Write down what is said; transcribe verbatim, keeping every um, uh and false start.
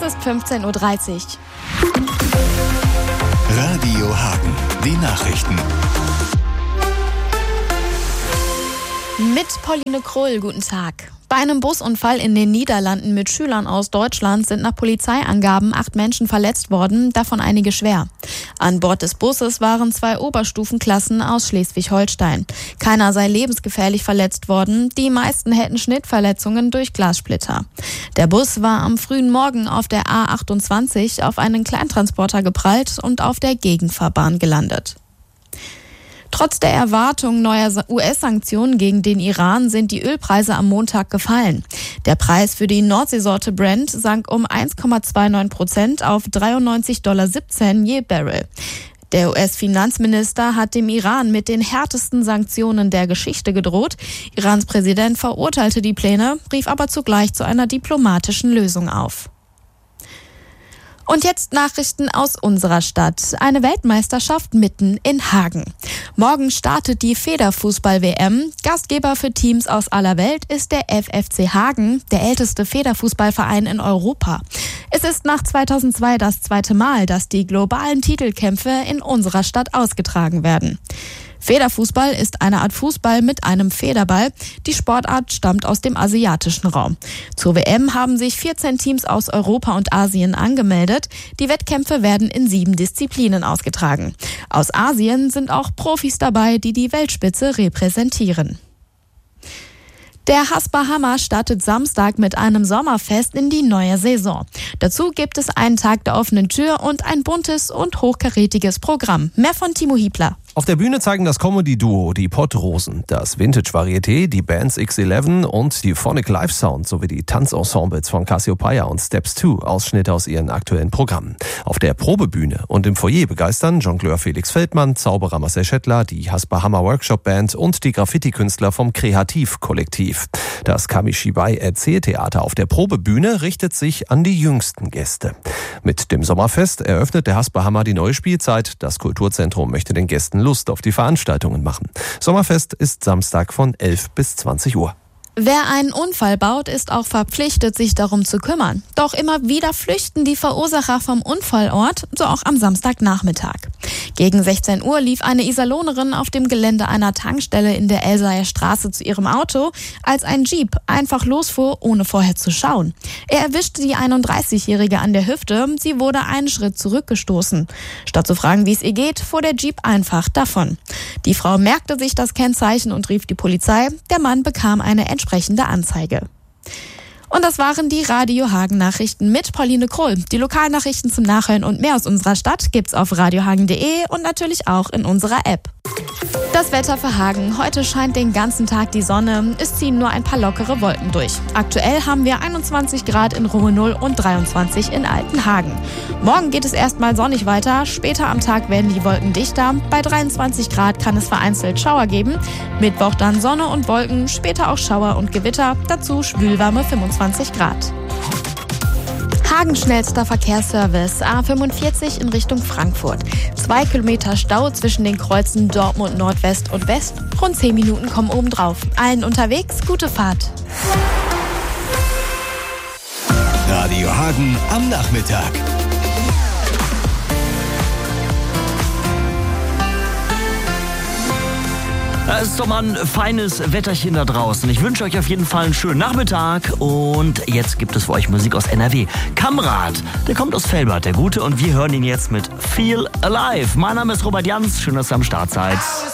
ist fünfzehn Uhr dreißig. Radio Hagen, die Nachrichten. Mit Pauline Krull, guten Tag. Bei einem Busunfall in den Niederlanden mit Schülern aus Deutschland sind nach Polizeiangaben acht Menschen verletzt worden, davon einige schwer. An Bord des Busses waren zwei Oberstufenklassen aus Schleswig-Holstein. Keiner sei lebensgefährlich verletzt worden, die meisten hätten Schnittverletzungen durch Glassplitter. Der Bus war am frühen Morgen auf der A achtundzwanzig auf einen Kleintransporter geprallt und auf der Gegenfahrbahn gelandet. Trotz der Erwartung neuer U S-Sanktionen gegen den Iran sind die Ölpreise am Montag gefallen. Der Preis für die Nordseesorte Brent sank um eins Komma neunundzwanzig Prozent auf dreiundneunzig Komma siebzehn Dollar je Barrel. Der U S-Finanzminister hat dem Iran mit den härtesten Sanktionen der Geschichte gedroht. Irans Präsident verurteilte die Pläne, rief aber zugleich zu einer diplomatischen Lösung auf. Und jetzt Nachrichten aus unserer Stadt. Eine Weltmeisterschaft mitten in Hagen. Morgen startet die Federfußball-W M. Gastgeber für Teams aus aller Welt ist der F F C Hagen, der älteste Federfußballverein in Europa. Es ist nach zweitausendzwei das zweite Mal, dass die globalen Titelkämpfe in unserer Stadt ausgetragen werden. Federfußball ist eine Art Fußball mit einem Federball. Die Sportart stammt aus dem asiatischen Raum. Zur W M haben sich vierzehn Teams aus Europa und Asien angemeldet. Die Wettkämpfe werden in sieben Disziplinen ausgetragen. Aus Asien sind auch Profis dabei, die die Weltspitze repräsentieren. Der Haspa Hammer startet Samstag mit einem Sommerfest in die neue Saison. Dazu gibt es einen Tag der offenen Tür und ein buntes und hochkarätiges Programm. Mehr von Timo Hiebler. Auf der Bühne zeigen das Comedy-Duo Die Pottrosen, das Vintage-Varieté, die Bands X elf und die Phonic Live Sound sowie die Tanzensembles von Cassiopeia und Steps zwei Ausschnitte aus ihren aktuellen Programmen. Auf der Probebühne und im Foyer begeistern Jongleur Felix Feldmann, Zauberer Marcel Schettler, die Haspa Hammer Workshop Band und die Graffiti-Künstler vom Kreativ-Kollektiv. Das Kamishibai Erzähltheater auf der Probebühne richtet sich an die jüngsten Gäste. Mit dem Sommerfest eröffnet der Haspa Hammer die neue Spielzeit. Das Kulturzentrum möchte den Gästen Lust auf die Veranstaltungen machen. Sommerfest ist Samstag von elf bis zwanzig Uhr. Wer einen Unfall baut, ist auch verpflichtet, sich darum zu kümmern. Doch immer wieder flüchten die Verursacher vom Unfallort, so auch am Samstagnachmittag. Gegen sechzehn Uhr lief eine Iserlohnerin auf dem Gelände einer Tankstelle in der Elsaer Straße zu ihrem Auto, als ein Jeep einfach losfuhr, ohne vorher zu schauen. Er erwischte die einunddreißigjährige an der Hüfte, sie wurde einen Schritt zurückgestoßen. Statt zu fragen, wie es ihr geht, fuhr der Jeep einfach davon. Die Frau merkte sich das Kennzeichen und rief die Polizei. Der Mann bekam eine entsprechende Anzeige. Und das waren die Radio Hagen Nachrichten mit Pauline Krull. Die Lokalnachrichten zum Nachhören und mehr aus unserer Stadt gibt's auf radiohagen punkt de und natürlich auch in unserer App. Das Wetter für Hagen. Heute scheint den ganzen Tag die Sonne. Es ziehen nur ein paar lockere Wolken durch. Aktuell haben wir einundzwanzig Grad in Ruhe null und dreiundzwanzig in Altenhagen. Morgen geht es erstmal sonnig weiter. Später am Tag werden die Wolken dichter. Bei dreiundzwanzig Grad kann es vereinzelt Schauer geben. Mittwoch dann Sonne und Wolken, später auch Schauer und Gewitter. Dazu schwülwarme fünfundzwanzig Grad. Hagen schnellster Verkehrsservice A fünfundvierzig in Richtung Frankfurt. Zwei Kilometer Stau zwischen den Kreuzen Dortmund Nordwest und West. Rund zehn Minuten kommen obendrauf. Allen unterwegs, gute Fahrt. Radio Hagen am Nachmittag. Es ist doch mal ein feines Wetterchen da draußen. Ich wünsche euch auf jeden Fall einen schönen Nachmittag. Und jetzt gibt es für euch Musik aus N R W. Kamrat, der kommt aus Velbert, der Gute. Und wir hören ihn jetzt mit Feel Alive. Mein Name ist Robert Jans. Schön, dass ihr am Start seid.